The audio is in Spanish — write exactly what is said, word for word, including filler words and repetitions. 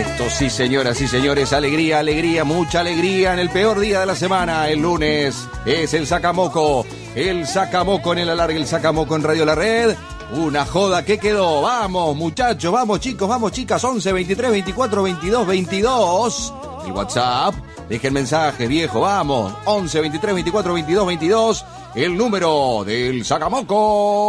Esto sí, señoras y señores, alegría, alegría, mucha alegría en el peor día de la semana, el lunes, es el Sacamoco, el Sacamoco en el alargue, el Sacamoco en Radio La Red, una joda que quedó, vamos muchachos, vamos chicos, vamos chicas, once, veintitrés, veinticuatro, veintidós, veintidós, el WhatsApp, dejen mensaje viejo, vamos, once, veintitrés, veinticuatro, veintidós, veintidós, el número del Sacamoco.